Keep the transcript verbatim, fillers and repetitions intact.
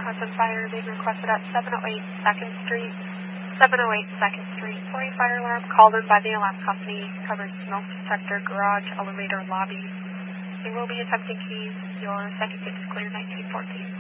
Wisconsin Fire being requested at seven oh eight second Street. seven oh eight second Street for a fire alarm called in by the alarm company. Covers smoke detector, garage, elevator, lobby. They will be attempting keys. Your second gate is clear, nineteen fourteen.